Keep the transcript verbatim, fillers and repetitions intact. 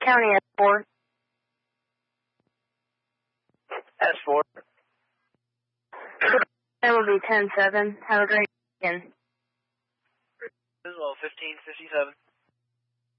County S four. S four. That will be ten seven. Have a great weekend. This is fifteen fifty-seven.